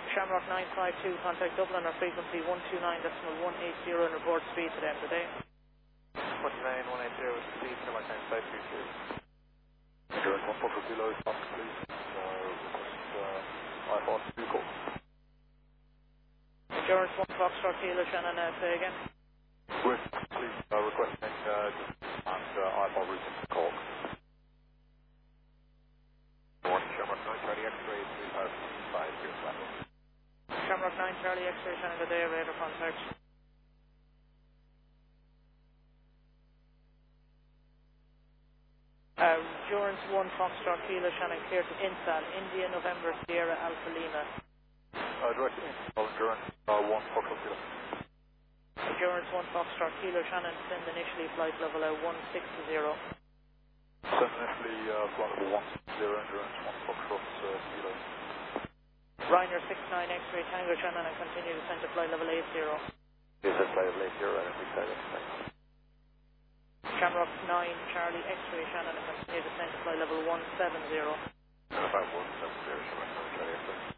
Shamrock 952, contact Dublin on frequency 129.180 and report speed to them today. 19180 speed, Shamrock 952. Endurance 1 Foxtrot Kilo, stop please. Request iPhone vehicle. Endurance 1 Foxtrot Kilo, Shannon, say again. Please requesting and iPhone route to Cork. Shamrock 9 Charlie X-ray 3005 here, Shamrock 9 Charlie X-ray, Shannon, good day, radar contact. Endurance 1 Foxtrot Kilo, Shannon, clear to Insal, India, November, Sierra, Alpha Lima. Direct Insal, Endurance 1 Foxtrot Kilo. Endurance 1 Foxtrot Kilo, Shannon, send initially flight level 160. Send initially flight level 160, Endurance 1 Foxtrot Kilo. Ryanair 69 X-ray Tango, Shannon, and continue to send to flight level 80. Descend flight level 80, and we say that. Shamrock 9 Charlie X-ray, Shannon, and continue to send to flight level 170. About 170, Shamrock 9 Charlie X-ray.